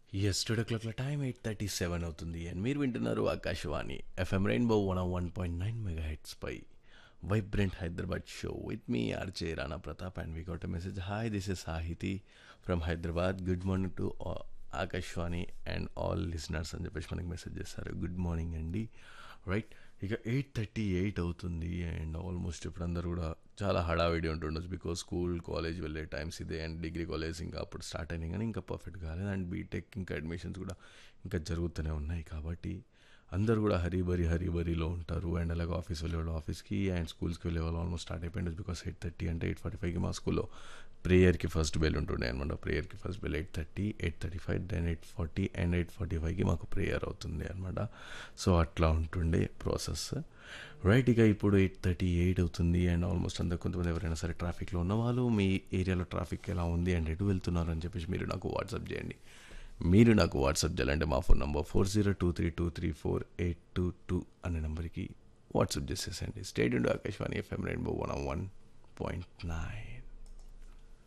Yesterday o'clock time 8:37 అవుతుంది and మీరు వింటున్నారు Akashvani FM rainbow 101.9 megahertz pi vibrant Hyderabad show with me RJ Rana Pratap and we got a message hi this is Sahiti from Hyderabad good morning to Akashvani and all listeners అని చెప్పేసి మనకి message చేస్తారు good morning అండి right ఇక 8:38 అవుతుంది అండ్ ఆల్మోస్ట్ ఇప్పుడు అందరూ కూడా చాలా హడావిడి ఉంటుండొచ్చు బికాజ్ స్కూల్ కాలేజ్ వెళ్ళే టైమ్స్ ఇదే అండ్ డిగ్రీ కాలేజ్ ఇంకా అప్పుడు స్టార్ట్ అయినాయి కానీ ఇంకా పర్ఫెక్ట్ కాలేదు అండ్ బీటెక్ ఇంకా అడ్మిషన్స్ కూడా ఇంకా జరుగుతూనే ఉన్నాయి కాబట్టి అందరూ కూడా హరీబరీలో ఉంటారు అండ్ అలాగే ఆఫీస్ వెళ్ళేవాళ్ళు ఆఫీస్కి అండ్ స్కూల్స్కి వెళ్ళేవాళ్ళు ఆల్మోస్ట్ స్టార్ట్ అయిపోయింది బికాస్ 8:30 అంటే 8:45కి మా స్కూల్లో ప్రేయర్కి ఫస్ట్ బెల్ ఉంటుండే అనమాట ప్రేయర్కి ఫస్ట్ బెల్ 8:30 8:35 దెన్ 8:40 అండ్ 8:45కి మాకు ప్రేయర్ అవుతుంది అనమాట సో అట్లా ఉంటుండే ప్రాసెస్ రైట్ ఇక ఇప్పుడు 8:38 అవుతుంది అండ్ ఆల్మోస్ట్ అందరు కొంతమంది ఎవరైనా సరే ట్రాఫిక్లో ఉన్న వాళ్ళు మీ ఏరియాలో ట్రాఫిక్ ఎలా ఉంది అండ్ ఎటు వెళ్తున్నారు అని చెప్పేసి మీరు నాకు వాట్సాప్ చేయండి మీరు నాకు వాట్సాప్ చేయాలంటే మా ఫోన్ నంబర్ 4023234822 అనే నెంబర్కి WhatsApp చేసేసండి state Akashvani FM rainbow 101.9